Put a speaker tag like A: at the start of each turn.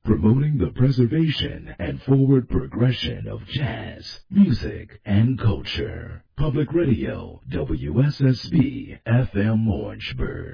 A: promoting the preservation and forward progression of jazz, music, and culture. Public Radio, WSSB FM Orangeburg.